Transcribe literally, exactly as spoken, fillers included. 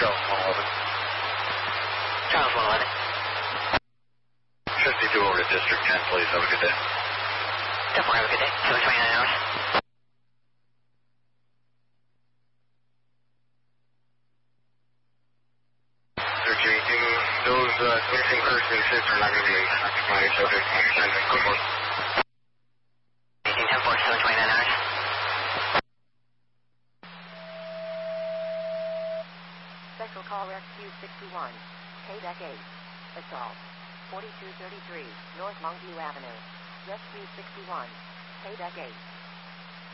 Charles one eleven. Charles one eleven. fifty-two over to District ten, please. Have a good day. ten four, have a good day. seven twenty-nine hours. Search eighteen. Those uh, missing persons are not going to be occupied subject. Good morning. eighteen ten four, seven twenty-nine hours. Special call Rescue sixty-one. K-Deck eight. Assault. forty-two thirty-three, North Longview Avenue. Rescue sixty-one. K-Deck eight.